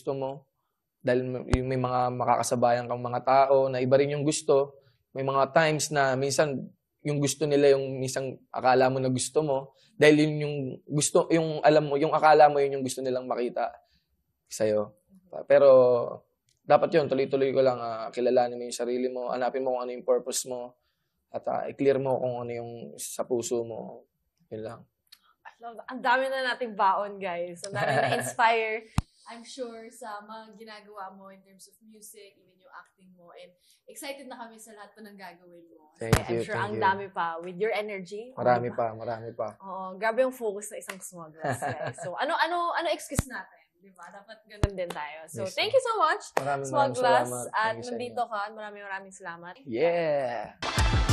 gusto mo. Dahil may mga makakasabayan kang mga tao na iba rin yung gusto. May mga times na minsan yung gusto nila yung minsan akala mo na gusto mo. Dahil yun yung gusto, yung alam mo, yung akala mo yun yung gusto nilang makita sa'yo. Pero dapat yun, tuloy-tuloy ko lang, kilalanin mo yung sarili mo, hanapin mo kung ano yung purpose mo, at i-clear mo kung ano yung sa puso mo. Yun lang. Ang dami na nating baon, guys. Ang dami na-inspire. I'm sure sa mga ginagawa mo in terms of music, even yung acting mo, and excited na kami sa lahat pa ng gagawin mo. Thank you, I'm sure thank ang you. dami pa with your energy. Marami pa. Oo, grabe yung focus na isang Smugglers, guys. So, ano excuse natin? Diba? Dapat ganun din tayo. So, Yes, thank you so much, Maraming Smugglers. salamat. At Thank you sa nandito ka. Maraming salamat. Yeah!